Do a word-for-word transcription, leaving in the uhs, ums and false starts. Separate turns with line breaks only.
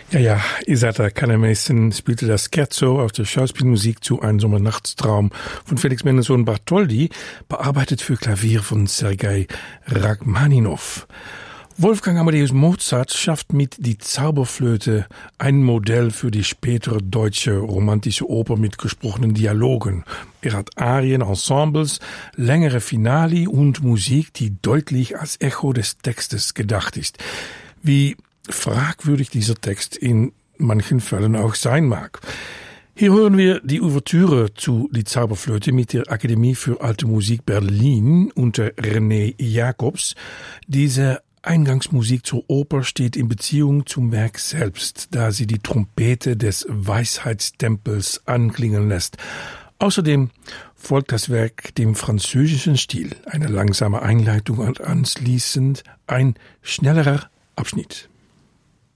Ja, ja, Isata Canna-Mason spielte das Scherzo aus der Schauspielmusik zu Ein Sommernachtstraum von Felix Mendelssohn Bartholdy, bearbeitet für Klavier von Sergei Rachmaninow. Wolfgang Amadeus Mozart schafft mit Die Zauberflöte ein Modell für die spätere deutsche romantische Oper mit gesprochenen Dialogen. Er hat Arien, Ensembles, längere Finali und Musik, die deutlich als Echo des Textes gedacht ist. Wie fragwürdig dieser Text in manchen Fällen auch sein mag. Hier hören wir die Ouvertüre zu Die Zauberflöte mit der Akademie für Alte Musik Berlin unter René Jacobs. Diese Eingangsmusik zur Oper steht in Beziehung zum Werk selbst, da sie die Trompete des Weisheitstempels anklingen lässt. Außerdem folgt das Werk dem französischen Stil, eine langsame Einleitung und anschließend ein schnellerer Abschnitt.